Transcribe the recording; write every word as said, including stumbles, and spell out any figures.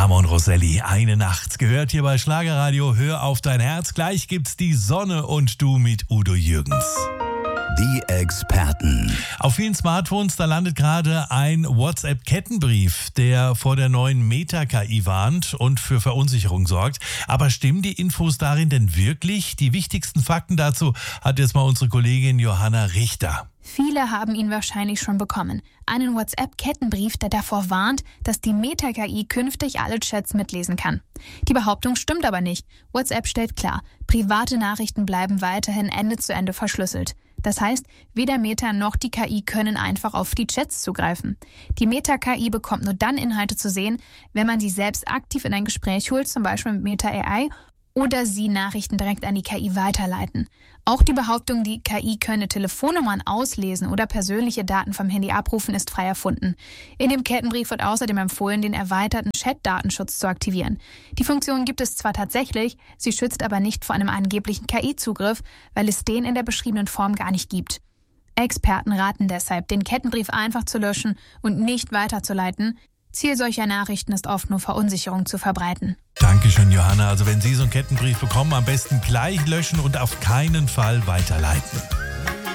Ramon Roselli, eine Nacht, gehört hier bei Schlagerradio. Hör auf dein Herz. Gleich gibt's die Sonne und du mit Udo Jürgens. Die Experten. Auf vielen Smartphones, da landet gerade ein WhatsApp-Kettenbrief, der vor der neuen Meta-K I warnt und für Verunsicherung sorgt. Aber stimmen die Infos darin denn wirklich? Die wichtigsten Fakten dazu hat jetzt mal unsere Kollegin Johanna Richter. Viele haben ihn wahrscheinlich schon bekommen. Einen WhatsApp-Kettenbrief, der davor warnt, dass die Meta-K I künftig alle Chats mitlesen kann. Die Behauptung stimmt aber nicht. WhatsApp stellt klar, private Nachrichten bleiben weiterhin Ende zu Ende verschlüsselt. Das heißt, weder Meta noch die K I können einfach auf die Chats zugreifen. Die Meta-K I bekommt nur dann Inhalte zu sehen, wenn man sie selbst aktiv in ein Gespräch holt, zum Beispiel mit Meta A I, oder sie Nachrichten direkt an die K I weiterleiten. Auch die Behauptung, die K I könne Telefonnummern auslesen oder persönliche Daten vom Handy abrufen, ist frei erfunden. In dem Kettenbrief wird außerdem empfohlen, den erweiterten Chat-Datenschutz zu aktivieren. Die Funktion gibt es zwar tatsächlich, sie schützt aber nicht vor einem angeblichen K I-Zugriff, weil es den in der beschriebenen Form gar nicht gibt. Experten raten deshalb, den Kettenbrief einfach zu löschen und nicht weiterzuleiten. Ziel solcher Nachrichten ist oft nur Verunsicherung zu verbreiten. Dankeschön, Johanna. Also wenn Sie so einen Kettenbrief bekommen, am besten gleich löschen und auf keinen Fall weiterleiten.